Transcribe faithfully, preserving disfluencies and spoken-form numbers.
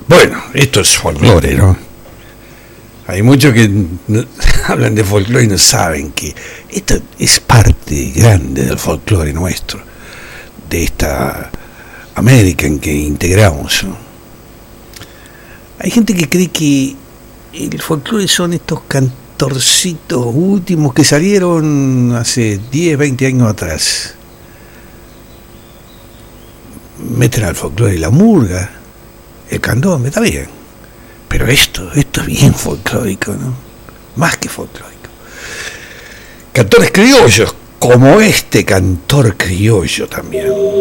Bueno, esto es folclore, ¿no? Hay muchos que no, hablan de folclore y no saben que esto es parte grande del folclore nuestro, de esta América en que integramos, ¿no? Hay gente que cree que el folclore son estos cantorcitos últimos que salieron hace diez, veinte años atrás. Meten al folclore la murga, el candombe, está bien, pero esto, esto es bien folclórico, ¿no? Más que folclórico. Cantores criollos, como este cantor criollo también.